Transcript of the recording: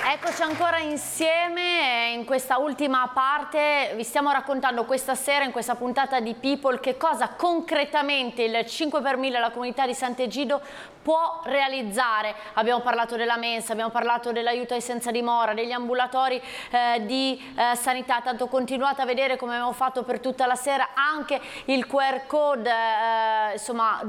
Eccoci ancora insieme in questa ultima parte, vi stiamo raccontando questa sera in questa puntata di People che cosa concretamente il 5 per 1000 la comunità di Sant'Egidio può realizzare. Abbiamo parlato della mensa, abbiamo parlato dell'aiuto ai senza dimora, degli ambulatori di sanità, tanto continuate a vedere come abbiamo fatto per tutta la sera anche il QR code insomma